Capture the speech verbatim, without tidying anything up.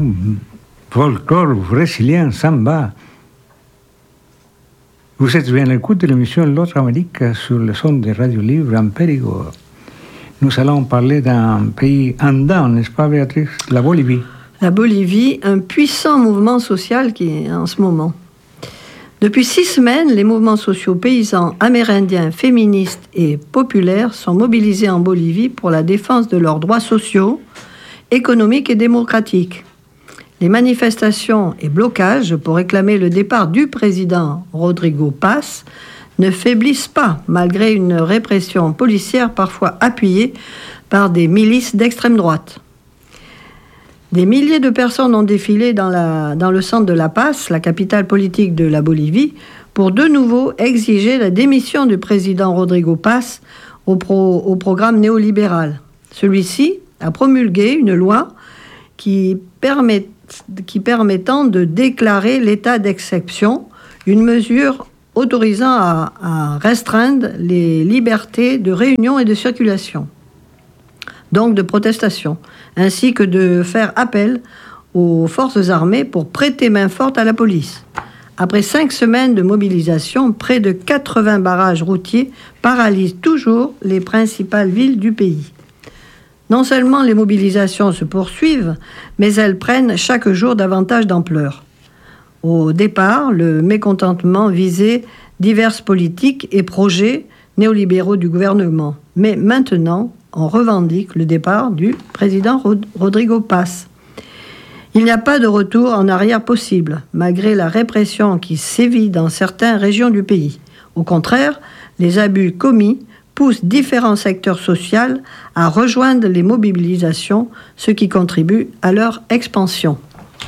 folklore brésilien, samba. Vous êtes bien à l'écoute de l'émission L'autre Amérique sur le son de Radio Libre en Périgord. Nous allons parler d'un pays andin, n'est-ce pas Béatrice? La Bolivie. La Bolivie, un puissant mouvement social qui est en ce moment. Depuis six semaines, les mouvements sociaux paysans, amérindiens, féministes et populaires sont mobilisés en Bolivie pour la défense de leurs droits sociaux, économiques et démocratiques. Les manifestations et blocages pour réclamer le départ du président Rodrigo Paz ne faiblissent pas, malgré une répression policière parfois appuyée par des milices d'extrême droite. Des milliers de personnes ont défilé dans, la, dans le centre de La Paz, la capitale politique de la Bolivie, pour de nouveau exiger la démission du président Rodrigo Paz au, pro, au programme néolibéral. Celui-ci a promulgué une loi qui, permet, qui permettant de déclarer l'état d'exception, une mesure autorisant à, à restreindre les libertés de réunion et de circulation, donc de protestation, ainsi que de faire appel aux forces armées pour prêter main forte à la police. Après cinq semaines de mobilisation, près de quatre-vingts barrages routiers paralysent toujours les principales villes du pays. Non seulement les mobilisations se poursuivent, mais elles prennent chaque jour davantage d'ampleur. Au départ, le mécontentement visait diverses politiques et projets néolibéraux du gouvernement. Mais maintenant, on revendique le départ du président Rod- Rodrigo Paz. Il n'y a pas de retour en arrière possible, malgré la répression qui sévit dans certaines régions du pays. Au contraire, les abus commis poussent différents secteurs sociaux à rejoindre les mobilisations, ce qui contribue à leur expansion.